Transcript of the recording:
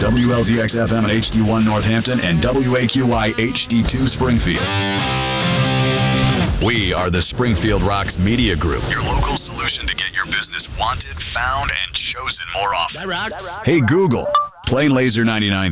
WLZX FM HD1 Northampton and WAQY HD2 Springfield. We are the Springfield Rocks Media Group, your local solution to get your business wanted, found, and chosen more often. That rocks. Hey Google, play Laser 99.3.